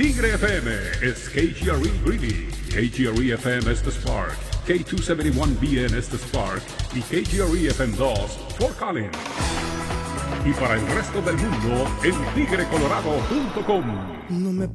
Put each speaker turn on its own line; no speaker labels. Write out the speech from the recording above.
Tigre FM es KGRE Greeley, KGRE FM es The Spark, K271BN es The Spark y KGRE FM 2 Fort Collins. Y para el resto del mundo en tigrecolorado.com.